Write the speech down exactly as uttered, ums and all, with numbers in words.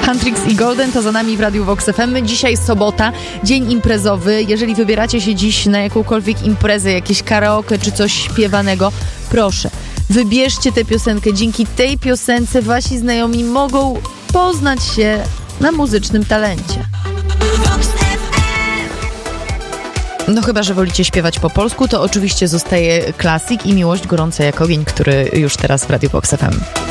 Huntrix i Golden to za nami w Radiu Vox F M. Dzisiaj sobota, dzień imprezowy. Jeżeli wybieracie się dziś na jakąkolwiek imprezę, jakieś karaoke czy coś śpiewanego, proszę, wybierzcie tę piosenkę. Dzięki tej piosence wasi znajomi mogą poznać się na muzycznym talencie. No chyba, że wolicie śpiewać po polsku, to oczywiście zostaje klasik i Miłość gorąca jak ogień, który już teraz w Radiu Vox F M.